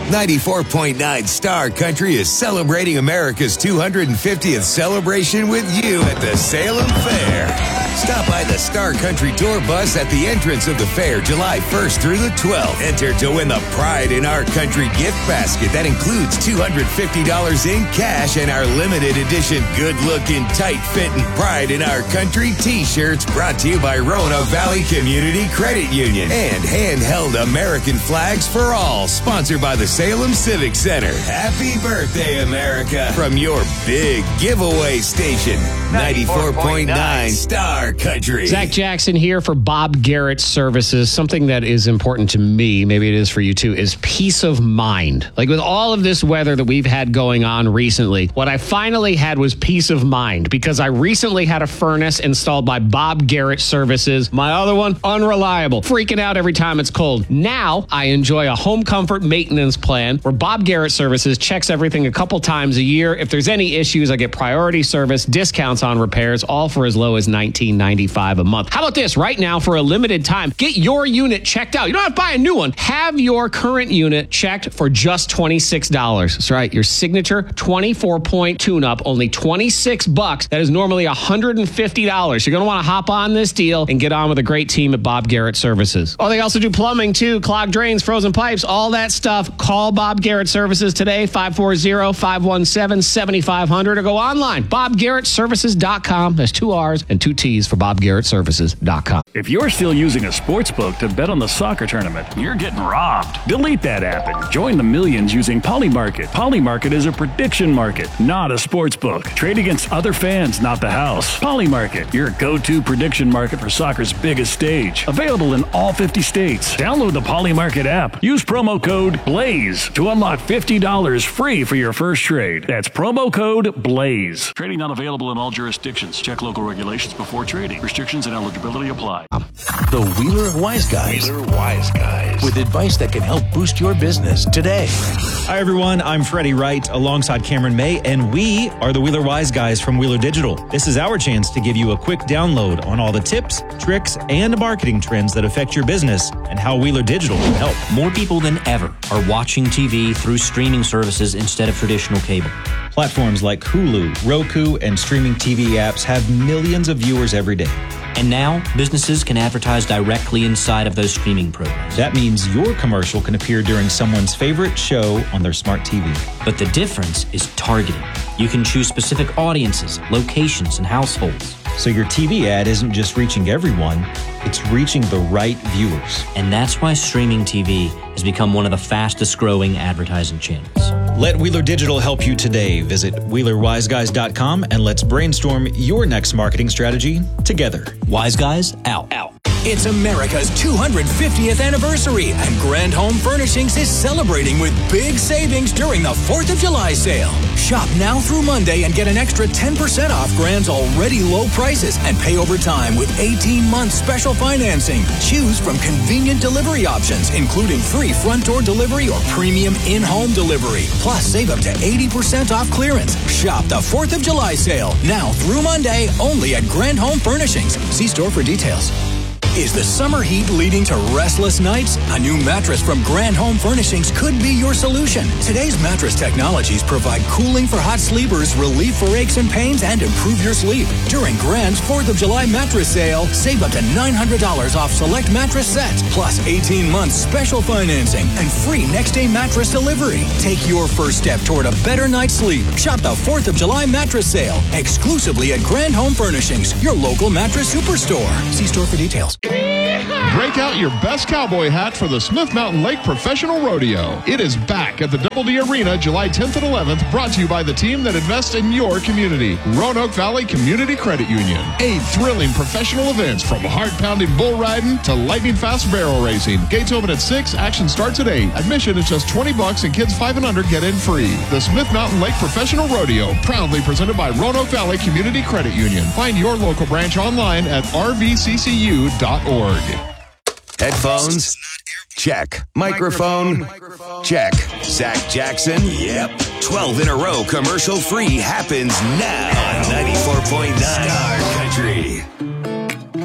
94.9 Star Country is celebrating America's 250th celebration with you at the Salem Fair. Stop by the Star Country Tour Bus at the entrance of the fair July 1st through the 12th. Enter to win the Pride in Our Country gift basket that includes $250 in cash and our limited edition good-looking, tight-fitting Pride in Our Country t-shirts brought to you by Roanoke Valley Community Credit Union and handheld American flags for all, sponsored by the Salem Civic Center. Happy birthday, America, from your big giveaway station, 94.9 Star Country. Zach Jackson here for Bob Garrett Services. Something that is important to me, maybe it is for you too, is peace of mind. Like with all of this weather that we've had going on recently, what I finally had was peace of mind because I recently had a furnace installed by Bob Garrett Services. My other one, unreliable, freaking out every time it's cold. Now I enjoy a home comfort maintenance plan where Bob Garrett Services checks everything a couple times a year. If there's any issues, I get priority service, discounts on repairs, all for as low as $19.95 a month. How about this? Right now, for a limited time, get your unit checked out. You don't have to buy a new one. Have your current unit checked for just $26. That's right. Your signature 24-point tune-up, only $26. That is normally $150. You're going to want to hop on this deal and get on with a great team at Bob Garrett Services. Oh, they also do plumbing too, clogged drains, frozen pipes, all that stuff. Call Bob Garrett Services today, 540-517-7500, or go online, bobgarrettservices.com. There's 2 R's and 2 T's for bobgarrettservices.com. If you're still using a sports book to bet on the soccer tournament, you're getting robbed. Delete that app and join the millions using Polymarket. Polymarket is a prediction market, not a sports book. Trade against other fans, not the house. Polymarket, your go-to prediction market for soccer's biggest stage. Available in all 50 states. Download the Polymarket app. Use promo code BLAZE to unlock $50 free for your first trade. That's promo code BLAZE. Trading not available in all jurisdictions. Check local regulations before trading. Restrictions and eligibility apply. The Wheeler Wise Guys. Wheeler Wise Guys. With advice that can help boost your business today. Hi, everyone. I'm Freddie Wright alongside Cameron May, and we are the Wheeler Wise Guys from Wheeler Digital. This is our chance to give you a quick download on all the tips, tricks, and marketing trends that affect your business and how Wheeler Digital can help. More people than ever are watching TV through streaming services instead of traditional cable. Platforms like Hulu, Roku, and streaming TV apps have millions of viewers every day. And now, businesses can advertise directly inside of those streaming programs. That means your commercial can appear during someone's favorite show on their smart TV. But the difference is targeting. You can choose specific audiences, locations, and households. So your TV ad isn't just reaching everyone, it's reaching the right viewers. And that's why streaming TV has become one of the fastest growing advertising channels. Let Wheeler Digital help you today. Visit WheelerWiseGuys.com and let's brainstorm your next marketing strategy together. Wise Guys, out. It's America's 250th anniversary, and Grand Home Furnishings is celebrating with big savings during the 4th of July sale. Shop now through Monday and get an extra 10% off Grand's already low prices and pay over time with 18-month special financing. Choose from convenient delivery options, including free front door delivery or premium in-home delivery. Plus, save up to 80% off clearance. Shop the 4th of July sale now through Monday only at Grand Home Furnishings. See store for details. Is the summer heat leading to restless nights? A new mattress from Grand Home Furnishings could be your solution. Today's mattress technologies provide cooling for hot sleepers, relief for aches and pains, and improve your sleep. During Grand's 4th of July mattress sale, save up to $900 off select mattress sets, plus 18 months special financing and free next-day mattress delivery. Take your first step toward a better night's sleep. Shop the 4th of July mattress sale exclusively at Grand Home Furnishings, your local mattress superstore. See store for details. Break out your best cowboy hat for the Smith Mountain Lake Professional Rodeo. It is back at the Double D Arena July 10th and 11th, brought to you by the team that invests in your community, Roanoke Valley Community Credit Union. 8 thrilling professional events from heart-pounding bull riding to lightning-fast barrel racing. Gates open at 6, action starts at 8. Admission is just $20 and kids 5 and under get in free. The Smith Mountain Lake Professional Rodeo, proudly presented by Roanoke Valley Community Credit Union. Find your local branch online at rvccu.org. Headphones? Check. Microphone? Check. Zach Jackson? Yep. 12 in a row commercial free happens now on 94.9 Star Country.